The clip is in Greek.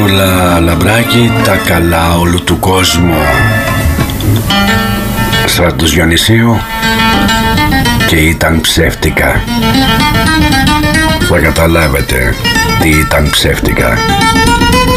Μανούλα Λαμπράκη, τα καλά όλου του κόσμου. Στράτος Διονυσίου και ήταν ψεύτικα. Θα καταλάβετε τι ήταν ψεύτικα.